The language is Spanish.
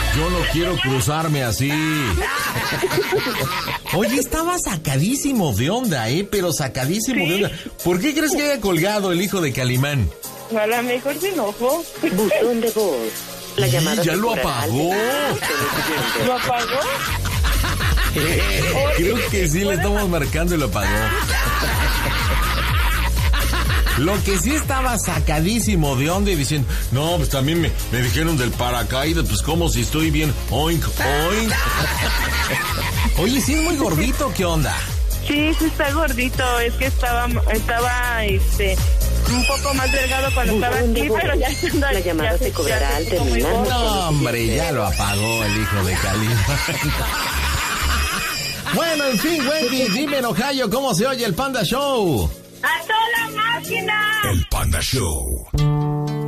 Yo no quiero cruzarme así. Oye, estaba sacadísimo de onda, pero sacadísimo de onda. ¿Por qué crees que haya colgado el hijo de Calimán? A lo mejor se enojó. Buzón de voz. La llamada ya se lo cobrará al apagó. final. ¿Lo apagó? Creo que sí, le estamos marcando y lo apagó. Lo que sí estaba sacadísimo de onda y diciendo, no, pues también me dijeron del paracaídas, pues como si estoy bien, oink, oink. Oye, sí es muy gordito, ¿qué onda? Sí, sí está gordito, es que estaba un poco más delgado cuando estaba aquí, pero ya estando La llamada se cobrará al terminar. No, hombre, ya lo apagó el hijo de Calimán. Bueno, en fin, Wendy, dime en Ohio, ¿cómo se oye el Panda Show? ¡A toda máquina! El Panda Show.